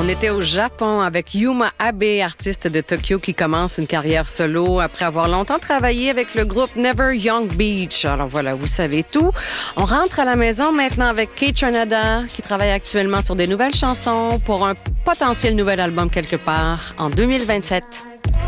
était au Japon avec Yuma Abe, artiste de Tokyo qui commence une carrière solo après avoir longtemps travaillé avec le groupe Never Young Beach. Alors voilà, vous savez tout. On rentre à la maison maintenant avec Kate Trinada qui travaille actuellement sur des nouvelles chansons pour un potentiel nouvel album quelque part en 2027.